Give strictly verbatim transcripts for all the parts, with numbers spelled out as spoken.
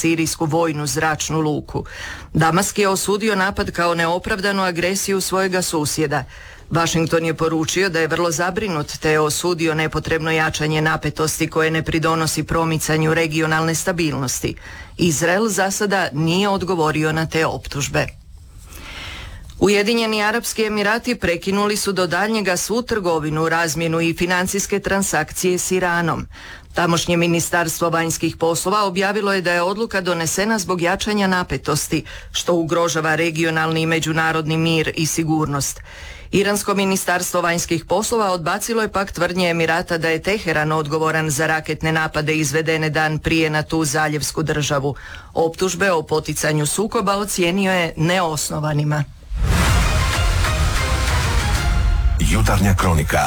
sirijsku vojnu zračnu luku. Damask je osudio napad kao neopravdanu agresiju svojega susjeda. Washington je poručio da je vrlo zabrinut te je osudio nepotrebno jačanje napetosti koje ne pridonosi promicanju regionalne stabilnosti. Izrael za sada nije odgovorio na te optužbe. Ujedinjeni Arapski Emirati prekinuli su do daljnjega svu trgovinu, razmjenu i financijske transakcije s Iranom. Tamošnje ministarstvo vanjskih poslova objavilo je da je odluka donesena zbog jačanja napetosti, što ugrožava regionalni i međunarodni mir i sigurnost. Iransko ministarstvo vanjskih poslova odbacilo je pak tvrdnje Emirata da je Teheran odgovoran za raketne napade izvedene dan prije na tu zaljevsku državu. Optužbe o poticanju sukoba ocijenio je neosnovanima. Jutarnja kronika.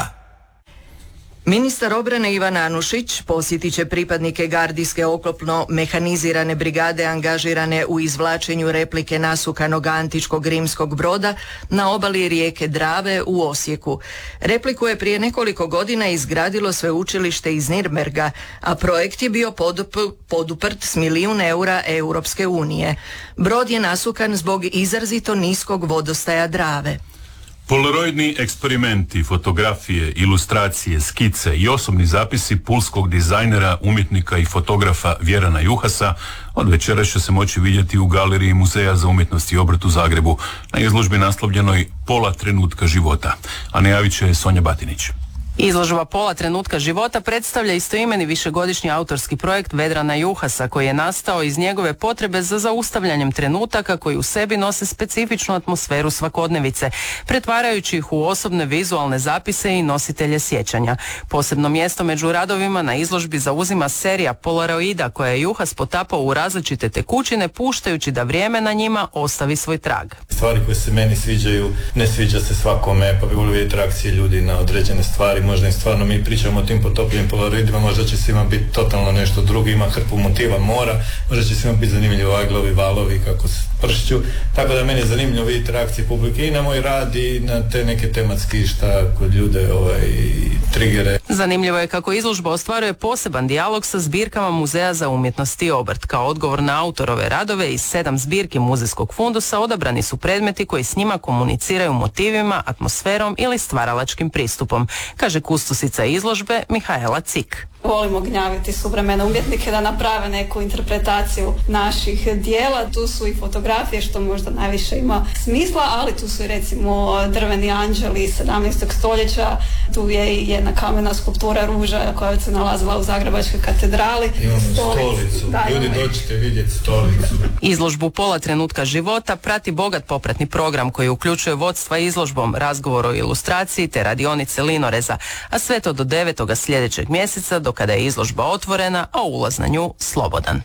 Ministar obrane Ivan Anušić posjetit će pripadnike gardijske oklopno mehanizirane brigade angažirane u izvlačenju replike nasukanog antičkog rimskog broda na obali rijeke Drave u Osijeku. Repliku je prije nekoliko godina izgradilo sveučilište iz Nirnberga, a projekt je bio podup- poduprt s milijun eura Europske unije. Brod je nasukan zbog izrazito niskog vodostaja Drave. Polaroidni eksperimenti, fotografije, ilustracije, skice i osobni zapisi pulskog dizajnera, umjetnika i fotografa Vjerana Juhasa od večera će se moći vidjeti u galeriji Muzeja za umjetnost i obrt u Zagrebu na izložbi naslovljenoj Pola trenutka života, a najavit će Sonja Batinić. Izložba Pola trenutka života predstavlja istoimeni višegodišnji autorski projekt Vedrana Juhasa koji je nastao iz njegove potrebe za zaustavljanjem trenutaka koji u sebi nose specifičnu atmosferu svakodnevice, pretvarajući ih u osobne vizualne zapise i nositelje sjećanja. Posebno mjesto među radovima na izložbi zauzima serija Polaroida koja je Juhas potapao u različite tekućine, puštajući da vrijeme na njima ostavi svoj trag. Stvari koje se meni sviđaju, ne sviđa se svakome, pa bi volio vidjeti reakcije ljudi na određene stvari. Možda im stvarno mi pričamo o tim potopljenim polaroidima, možda će svima biti totalno nešto drugo, ima hrpu motiva mora, možda će svima biti zanimljivo aglovi, valovi, kako se pršću. Tako da meni je zanimljivo vidjeti reakcije publike i na moj rad i na te neke tematski šta kod ljude ovaj, trigere. Zanimljivo je kako izložba ostvaruje poseban dijalog sa zbirkama Muzeja za umjetnost i obrt. Kao odgovor na autorove radove iz sedam zbirki muzejskog fundusa odabrani su predmeti koji s njima komuniciraju motivima, atmosferom ili stvaralačkim pristupom, kaže kustossica izložbe Mihaela Cik. Volimo gnjaviti suvremene umjetnike da naprave neku interpretaciju naših dijela. Tu su i fotografije što možda najviše ima smisla, ali tu su i recimo drveni anđeli iz sedamnaestog stoljeća. Tu je i jedna kamena skulptura ruža koja se nalazila u Zagrebačkoj katedrali. Imamo stolicu. Da, ljudi dođite vidjeti stolicu. Izložbu Pola trenutka života prati bogat popratni program koji uključuje vodstva izložbom, razgovor o ilustraciji te radionice linoreza, a sve to do devetoga sljedećeg mjeseca do kada je izložba otvorena, a ulaz na nju slobodan.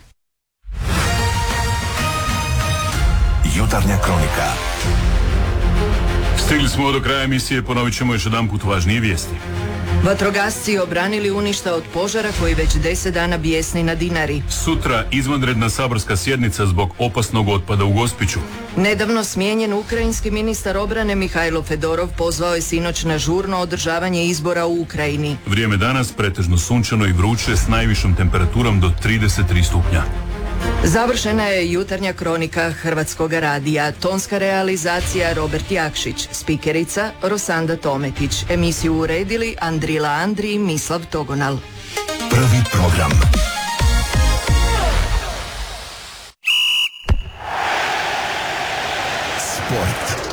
Jutarnja kronika. Stigli smo do kraja emisije, ponovit ćemo još jedan put važnije vijesti. Vatrogasci obranili Uništa od požara koji već deset dana bijesni na Dinari. Sutra izvanredna saborska sjednica zbog opasnog otpada u Gospiću. Nedavno smijenjen ukrajinski ministar obrane Mihajlo Fedorov pozvao je sinoć na žurno održavanje izbora u Ukrajini. Vrijeme danas pretežno sunčano i vruće s najvišom temperaturom do trideset tri stupnja. Završena je jutarnja kronika Hrvatskog radija. Tonska realizacija Robert Jakšić, spikerica Rosanda Tometić. Emisiju uredili Andrila Andri i Mislav Togonal. Prvi program. Sport.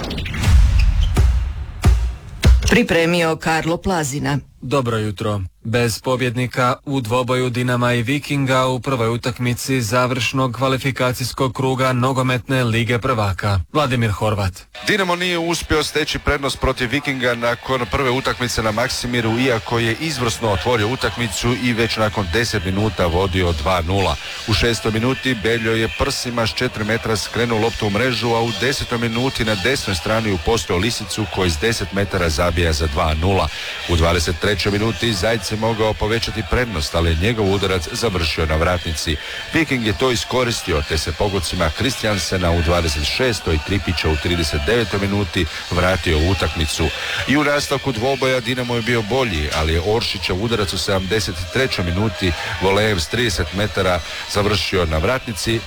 Pripremio Karlo Plazina. Dobro jutro. Bez pobjednika u dvoboju Dinama i Vikinga u prvoj utakmici završnog kvalifikacijskog kruga nogometne lige prvaka. Vladimir Horvat. Dinamo nije uspio steći prednost protiv Vikinga nakon prve utakmice na Maksimiru, iako je izvrsno otvorio utakmicu i već nakon deset minuta vodio dva nula. U šestoj minuti Beljo je prsima s četiri metra skrenuo loptu u mrežu, a u desetoj minuti na desnoj strani upostio Lisicu koji s deset metara zabija za dva nula. U dvadeset trećoj minuti Zajec je mogao povećati prednost, ali je njegov udarac završio na vratnici. Viking je to iskoristio, te se pogodcima Kristjansena u dvadeset šestoj i Tripića u trideset devetoj minuti vratio u utakmicu. I u nastavku dvoboja Dinamo je bio bolji, ali je Oršićev udarac u sedamdeset trećoj minuti volejem s trideset metara završio na vratnici,